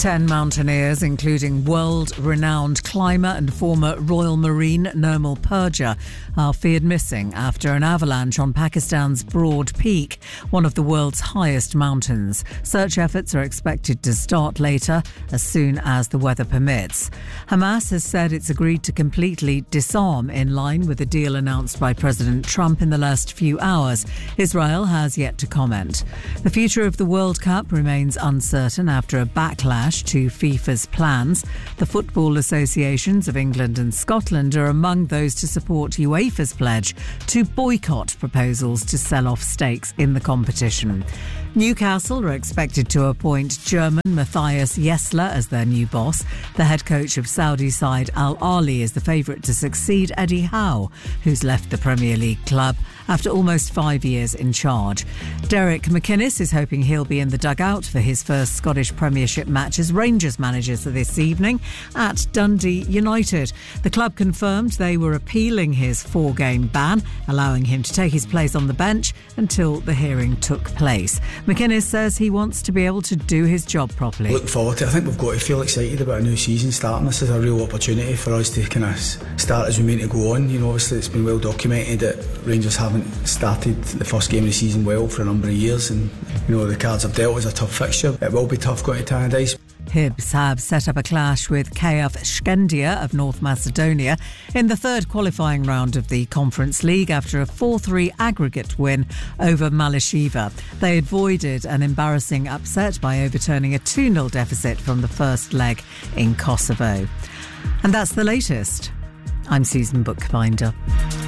10 mountaineers, including world-renowned climber and former Royal Marine Nirmal Purja, are feared missing after an avalanche on Pakistan's Broad Peak, one of the world's highest mountains. Search efforts are expected to start later, as soon as the weather permits. Hamas has said it's agreed to completely disarm in line with the deal announced by President Trump in the last few hours. Israel has yet to comment. The future of the World Cup remains uncertain after a backlash to FIFA's plans. The football associations of England and Scotland are among those to support UEFA's pledge to boycott proposals to sell off stakes in the competition. Newcastle are expected to appoint German Matthias Jessler as their new boss. The head coach of Saudi side Al Ahly is the favourite to succeed Eddie Howe, who's left the Premier League club after almost 5 years in charge. Derek McInnes is hoping he'll be in the dugout for his first Scottish Premiership match as Rangers manager this evening at Dundee United. The club confirmed they were appealing his 4-game ban, allowing him to take his place on the bench until the hearing took place. McInnes says he wants to be able to do his job properly. Looking forward to it. I think we've got to feel excited about a new season starting. This is a real opportunity for us to kind of start as we mean to go on. You know, obviously it's been well documented that Rangers haven't started the first game of the season well for a number of years, and you know the cards have dealt as a tough fixture. It will be tough going to Tannadice. Hibs have set up a clash with KF Skendia of North Macedonia in the third qualifying round of the Conference League after a 4-3 aggregate win over Malishiva. They avoided an embarrassing upset by overturning a 2-0 deficit from the first leg in Kosovo. And that's the latest. I'm Susan Bookbinder.